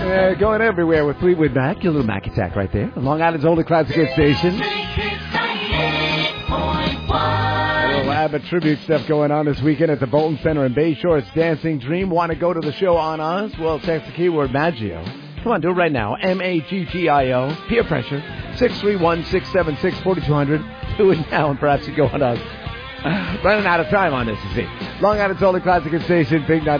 Going everywhere with Fleetwood Mac. Your little Mac attack right there. Long Island's only classic hit station. A little ABBA tribute stuff going on this weekend at the Bolton Center in Bayshore. It's Dancing Dream. Want to go to the show on us? Well, text the keyword Maggio. Come on, do it right now. Maggio. Peer pressure. 631-676-4200. Do it now and perhaps you go on us. Running out of time on this, you see. Long Island's only classic hit station. Big 90.